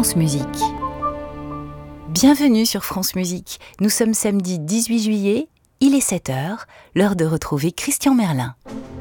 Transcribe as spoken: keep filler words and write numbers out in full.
France Musique. Bienvenue sur France Musique. Nous sommes samedi dix-huit juillet, il est sept heures, l'heure de retrouver Christian Merlin.